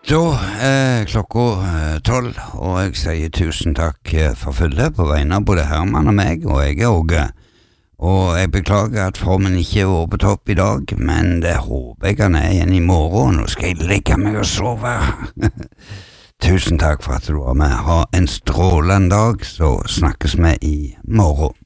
Da er klokka 12, og jeg sier tusen takk for følget på vegne av både Herman og meg, og jeg er Åge. Og jeg beklager at formen ikke er over på topp i dag, men det håper jeg han er igjen i morgen. Nå skal jeg legge meg og sove. Tusen takk for at du var med. Ha en strålende dag, så snakkes vi i morgen.